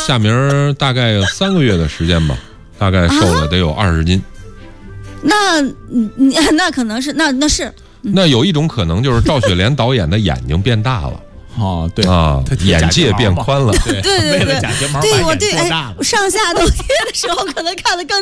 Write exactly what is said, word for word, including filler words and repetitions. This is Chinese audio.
夏明大概有三个月的时间吧，大概瘦了得有二十斤。 那你那可能是那那是。 那有一种可能就是赵雪莲导演的眼睛变大了。 哦，对啊，眼界变宽了。 对对对对， 为了假睫毛， 对我对把眼做大了。 上下都贴的时候，可能看得更